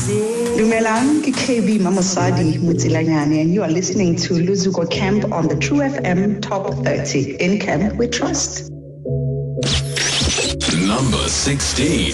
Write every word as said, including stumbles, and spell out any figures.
Dumelang, ke K B Mamosadi Mutsilanyane, and you are listening to Luzuko Camp on the True F M Top thirty. In Camp we trust. Number sixteen.